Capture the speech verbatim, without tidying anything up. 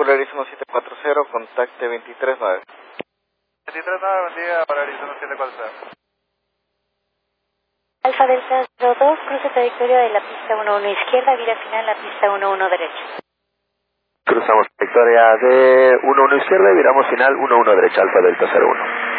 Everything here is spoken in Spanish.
Polaris uno siete cuatro cero, contacte veintitrés nueve. veintitrés nueve, buen día, Polaris uno siete cuatro cero. Alfa Delta cero dos, cruce trayectoria de la pista uno uno izquierda, vira final la pista uno uno derecha. Cruzamos trayectoria de uno uno izquierda y viramos final uno uno derecha, Alfa Delta cero uno.